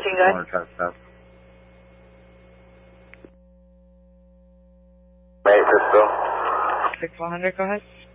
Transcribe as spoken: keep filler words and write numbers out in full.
Machine gun. Test, test. Eight, Frisco. six one hundred, go ahead.